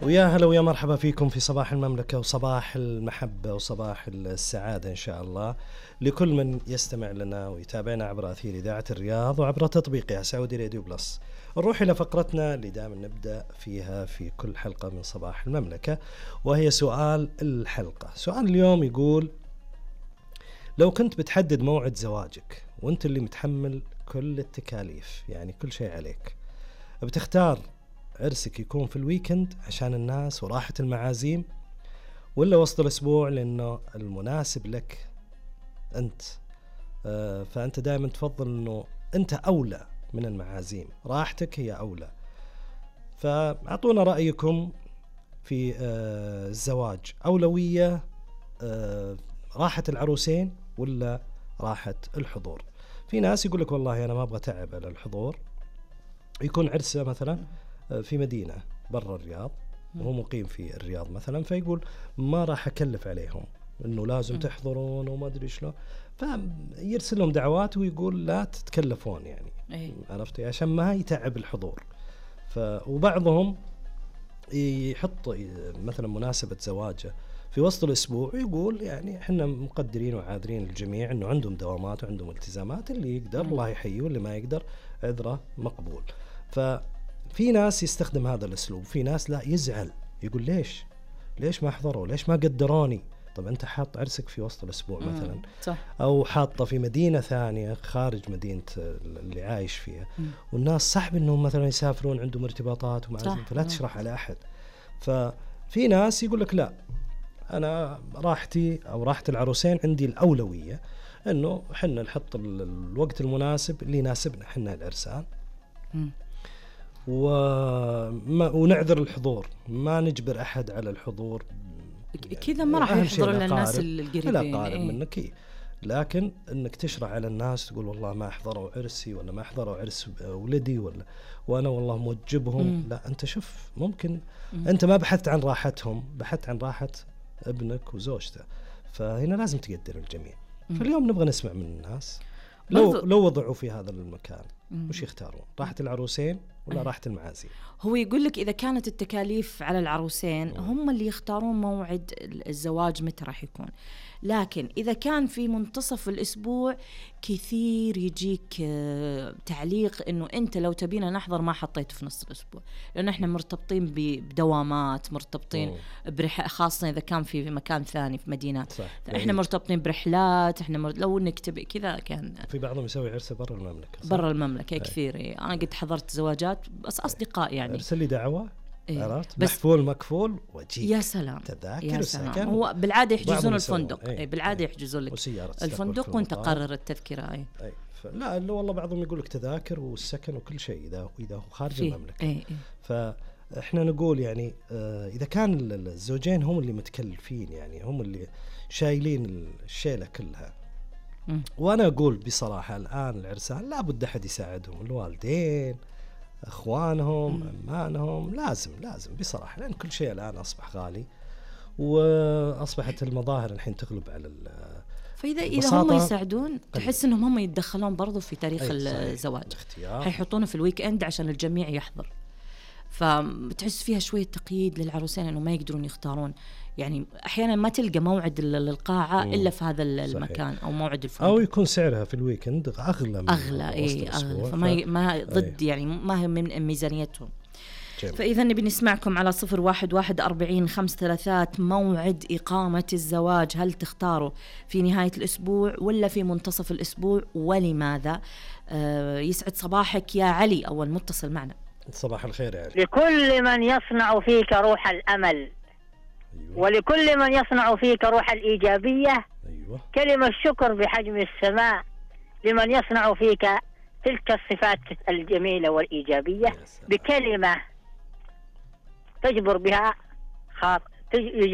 ويا هلا ويا مرحبا فيكم في صباح المملكة وصباح المحبة وصباح السعادة إن شاء الله لكل من يستمع لنا ويتابعنا عبر أثير إذاعة الرياض وعبر تطبيقها سعودي راديو بلس. نروح إلى فقرتنا اللي دائما نبدأ فيها في كل حلقة من صباح المملكة، وهي سؤال الحلقة. سؤال اليوم يقول: لو كنت بتحدد موعد زواجك وانت اللي متحمل كل التكاليف، يعني كل شيء عليك، بتختار عرسك يكون في الويكند عشان الناس وراحة المعازيم، ولا وسط الأسبوع لأنه المناسب لك أنت؟ فأنت دائما تفضل أنه أنت أولى من المعازيم، راحتك هي أولى. فأعطونا رأيكم في الزواج، أولوية راحة العروسين ولا راحة الحضور؟ في ناس يقول لك والله أنا ما أبغى تعب على الحضور، يكون عرسه مثلا في مدينة برا الرياض وهو مقيم في الرياض مثلا، فيقول ما راح أكلف عليهم إنه لازم تحضرون وما أدري شلون، فيرسل لهم دعوات ويقول لا تتكلفون يعني عرفتي عشان ما يتعب الحضور. وبعضهم يحط مثلا مناسبة زواجه في وسط الأسبوع ويقول يعني إحنا مقدرين وعاذرين الجميع إنه عندهم دوامات وعندهم التزامات، اللي يقدر الله يحييه واللي ما يقدر عذره مقبول. ففي ناس يستخدم هذا الأسلوب، في ناس لا يزعل يقول ليش ما حضروا، ليش ما قدروني؟ طب أنت حاط عرسك في وسط الأسبوع مثلا صح. أو حاطة في مدينة ثانية خارج مدينة اللي عايش فيها، والناس صعب إنهم مثلا يسافرون، عندهم ارتباطات ومعازيم، فلا تشرح على أحد. ففي ناس يقول لك لا، أنا راحتي أو راحة العروسين عندي الأولوية، إنه حنا نحط الوقت المناسب اللي يناسبنا حنا العرسان، ونعذر الحضور، ما نجبر أحد على الحضور. كذا ما راح يحضر إلا الناس القريبين، لا قارب منك. لكن إنك تشرح على الناس تقول والله ما حضروا عرسي ولا ما حضروا عرس ولدي وأنا والله موجبهم. لا، أنت شوف، ممكن أنت ما بحثت عن راحتهم، بحثت عن راحة ابنك وزوجته، فهنا لازم تقدر الجميع. فاليوم نبغى نسمع من الناس لو وضعوا في هذا المكان وش يختارون، راحة العروسين ولا راحة المعازيم؟ هو يقول لك إذا كانت التكاليف على العروسين هم اللي يختارون موعد الزواج متى راح يكون، لكن إذا كان في منتصف الأسبوع كثير يجيك تعليق إنه أنت لو تبينا نحضر ما حطيته في نص الأسبوع، لأنه إحنا مرتبطين بدوامات، مرتبطين خاصة إذا كان في مكان ثاني في مدينة، إحنا مرتبطين برحلات، إحنا لو نكتب كذا. كان في بعضهم يسوي عرسه برا المملكة، برا المملكة كثير. أنا قد حضرت زواجات بس أصدقاء يعني أرسل لي دعوة عرفت، محفول مكفول وجيك. يا سلام، تذاكر وسكن. هو بالعادة يحجزون الفندق، بالعادة يحجزون لك الفندق وانت قرر التذكرة. لا والله بعضهم يقول لك تذاكر والسكن وكل شيء إذا هو خارج المملكة. فإحنا نقول يعني إذا كان الزوجين هم اللي متكلفين، يعني هم اللي شايلين الشيلة كلها، وأنا أقول بصراحة الآن العرسان لابد أحد يساعدهم، الوالدين، أخوانهم، أمانهم، لازم بصراحة، لأن كل شيء الآن أصبح غالي، وأصبحت المظاهر الحين تغلب على فإذا هم يساعدون تحس إنهم هم يتدخلون برضو في تاريخ الزواج، هيحطونه في الويك إند عشان الجميع يحضر، فتحس فيها شوية تقييد للعروسين إنه ما يقدرون يختارون. يعني أحيانا ما تلقى موعد للقاعة إلا في هذا المكان أو موعد الفندق، أو يكون سعرها في الويكند أغلى أغلى، فما ضد يعني ما هي من ميزانيتهم. فإذا نبي نسمعكم على 01144053 موعد إقامة الزواج، هل تختاروا في نهاية الأسبوع ولا في منتصف الأسبوع، ولماذا؟ يسعد صباحك يا علي، أول متصل معنا. صباح الخير يا علي. لكل من يصنع فيك روح الأمل، ولكل من يصنع فيك روح الإيجابية، كلمة الشكر بحجم السماء لمن يصنع فيك تلك الصفات الجميلة والإيجابية، بكلمة تجبر بها